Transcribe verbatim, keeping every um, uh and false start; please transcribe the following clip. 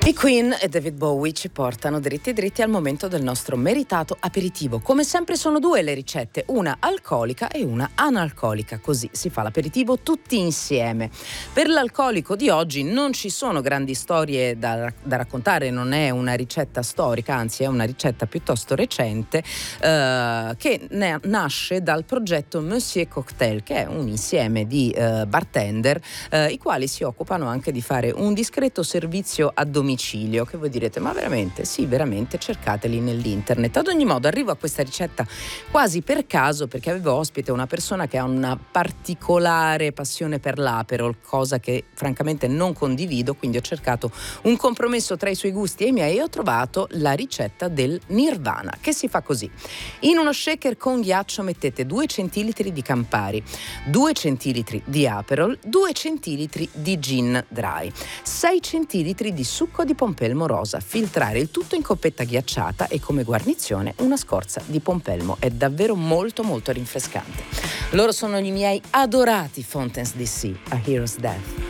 I Queen e David Bowie ci portano dritti dritti al momento del nostro meritato aperitivo. Come sempre sono due le ricette, una alcolica e una analcolica, così si fa l'aperitivo tutti insieme. Per l'alcolico di oggi non ci sono grandi storie da, da raccontare, non è una ricetta storica, anzi è una ricetta piuttosto recente eh, che ne nasce dal progetto Monsieur Cocktail, che è un insieme di eh, bartender eh, i quali si occupano anche di fare un discreto servizio a domicilio. Che voi direte, ma veramente? Sì, veramente, cercateli nell'internet. Ad ogni modo arrivo a questa ricetta quasi per caso, perché avevo ospite una persona che ha una particolare passione per l'Aperol, cosa che francamente non condivido, quindi ho cercato un compromesso tra i suoi gusti e i miei e ho trovato la ricetta del Nirvana, che si fa così: in uno shaker con ghiaccio mettete due centilitri di Campari, due centilitri di Aperol, due centilitri di gin dry, sei centilitri di succo di pompelmo rosa, filtrare il tutto in coppetta ghiacciata e come guarnizione una scorza di pompelmo. È davvero molto molto rinfrescante. Loro sono i miei adorati Fountains D C, A Hero's Death.